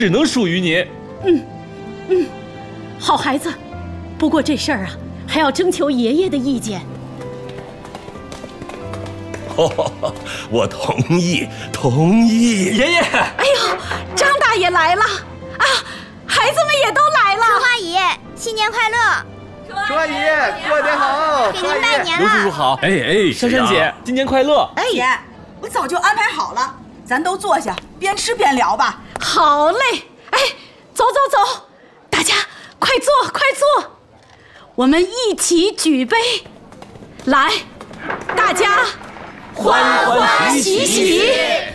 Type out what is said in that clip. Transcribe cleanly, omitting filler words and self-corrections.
只能属于您。 好孩子，不过这事儿啊，还要征求爷爷的意见。 我同意，同意。 爷爷， 哎呦，张大爷来了啊！孩子们也都来了。 春花姨，新年快乐！ 春花姨，过年好！ 给您拜年刘叔叔了。 好。 哎， 珊珊姐，新年快乐！ 哎姐，我早就安排好了，咱都坐下，边吃边聊吧。 好嘞，哎，走走走，大家快坐快坐，我们一起举杯，来，大家欢欢喜喜。